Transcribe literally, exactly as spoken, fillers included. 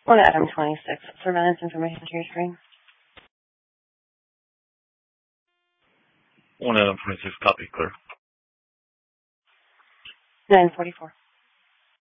One item twenty-six, surveillance information to your screen. One item twenty-six, copy, clear. nine forty-four.